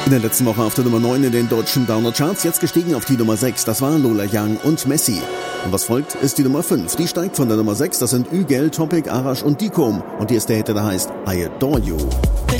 In der letzten Woche auf der Nummer 9 in den deutschen Downer-Charts, jetzt gestiegen auf die Nummer 6. Das waren Lola Young und Messi. Und was folgt, ist die Nummer 5. Die steigt von der Nummer 6. Das sind Ügel, Topic, Arash und Dikom. Und hier ist der Hit, der heißt I Adore You.